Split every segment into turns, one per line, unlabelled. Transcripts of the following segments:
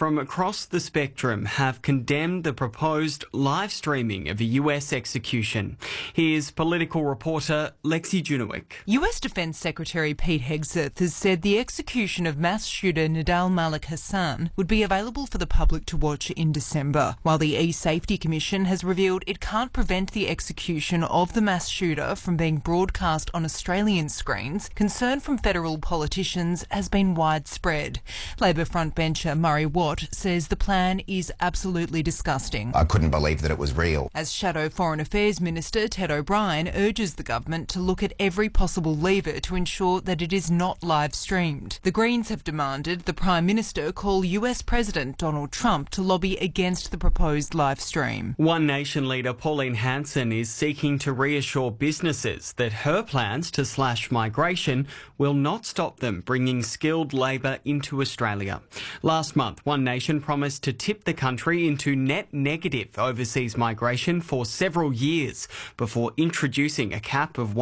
from across the spectrum have condemned the proposed live streaming of a US execution. Here's political reporter Lexi Junowick.
US Defence Secretary Pete Hegseth has said the execution of mass shooter Nidal Malik Hassan would be available for the public to watch in December, while the E-Safety Commission has revealed it can't prevent the execution of the mass shooter from being broadcast on Australian screens. Concern from federal politicians has been widespread. Labor frontbencher Murray Watt says the plan is absolutely disgusting.
I couldn't believe that it was real.
As Shadow Foreign Affairs Minister Ted O'Brien urges the government to look at every possible lever to ensure that it is not live streamed. The Greens have demanded the Prime Minister call US President Donald Trump to lobby against the proposed live stream.
One Nation leader Pauline Hanson is seeking to reassure businesses that her plans to slash migration will not stop them bringing skilled labour into Australia. Last month, One Nation promised to tip the country into net negative overseas migration for several years before introducing a cap of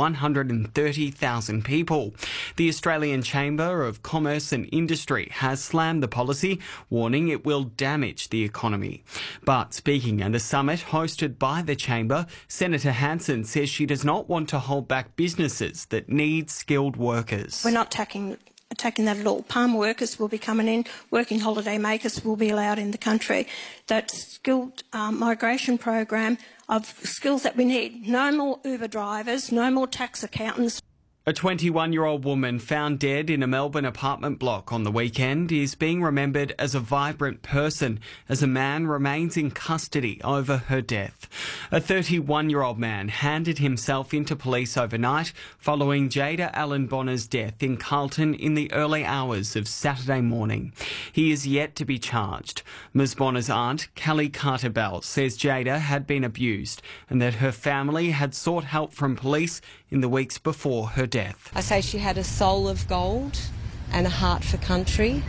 130,000 people. The Australian Chamber of Commerce and Industry has slammed the policy, warning it will damage the economy. But speaking at a summit hosted by the Chamber, Senator Hanson says she does not want to hold back businesses that need skilled workers.
We're not attacking that at all. Palm workers will be coming in, working holiday makers will be allowed in the country. That skilled migration program of skills that we need. No more Uber drivers, no more tax accountants.
A 21-year-old woman found dead in a Melbourne apartment block on the weekend is being remembered as a vibrant person as a man remains in custody over her death. A 31-year-old man handed himself into police overnight following Jada Allen Bonner's death in Carlton in the early hours of Saturday morning. He is yet to be charged. Ms Bonner's aunt, Kelly Carter-Bell, says Jada had been abused and that her family had sought help from police in the weeks before her death.
I say she had a soul of gold and a heart for country.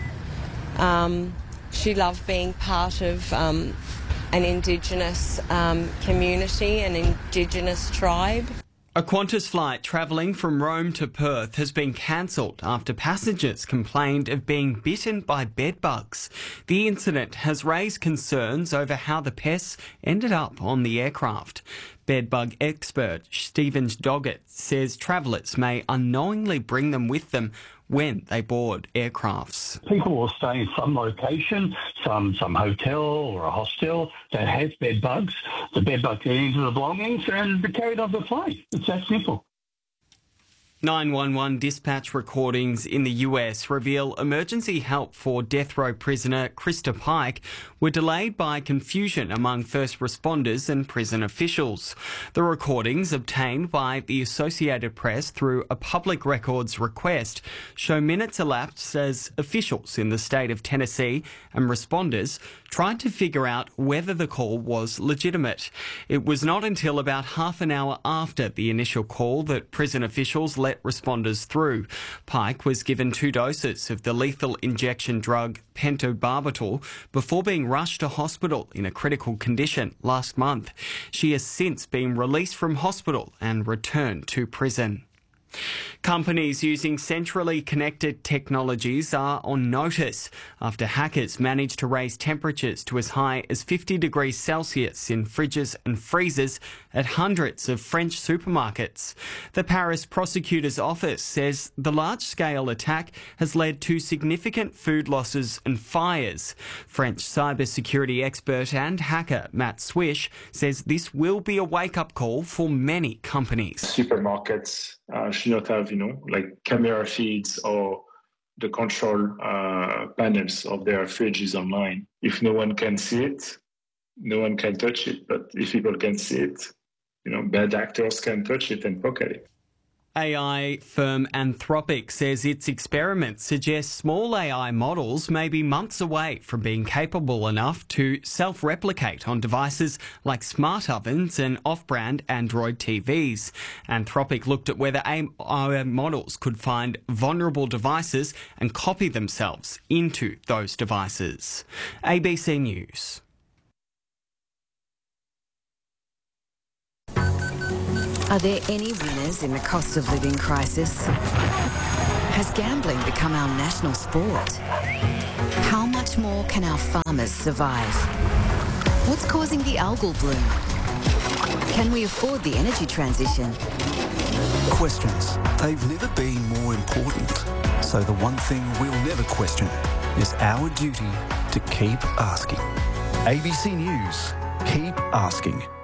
She loved being part of an Indigenous community, an Indigenous tribe.
A Qantas flight travelling from Rome to Perth has been cancelled after passengers complained of being bitten by bedbugs. The incident has raised concerns over how the pests ended up on the aircraft. Bedbug expert Stephen Doggett says travellers may unknowingly bring them with them when they board aircrafts.
People will stay in some location, some hotel or a hostel that has bed bugs. The bed bugs get into the belongings and they're carried off the plane. It's that simple.
911 dispatch recordings in the US reveal emergency help for death row prisoner Krista Pike were delayed by confusion among first responders and prison officials. The recordings obtained by the Associated Press through a public records request show minutes elapsed as officials in the state of Tennessee and responders tried to figure out whether the call was legitimate. It was not until about half an hour after the initial call that prison officials let responders through. Pike was given 2 doses of the lethal injection drug pentobarbital before being rushed to hospital in a critical condition last month. She has since been released from hospital and returned to prison. Companies using centrally connected technologies are on notice after hackers managed to raise temperatures to as high as 50 degrees Celsius in fridges and freezers at hundreds of French supermarkets. The Paris prosecutor's office says the large-scale attack has led to significant food losses and fires. French cybersecurity expert and hacker Matt Swish says this will be a wake-up call for many companies.
Supermarkets should not have, like camera feeds or the control panels of their fridges online. If no one can see it, no one can touch it. But if people can see it, bad actors can touch it and poke at it.
AI firm Anthropic says its experiments suggest small AI models may be months away from being capable enough to self-replicate on devices like smart ovens and off-brand Android TVs. Anthropic looked at whether AI models could find vulnerable devices and copy themselves into those devices. ABC News.
Are there any winners in the cost of living crisis? Has gambling become our national sport? How much much more can our farmers survive? What's causing the algal bloom? Can we afford the energy transition?
Questions. They've never been more important. So the one thing we'll never question is our duty to keep asking. ABC News. Keep asking.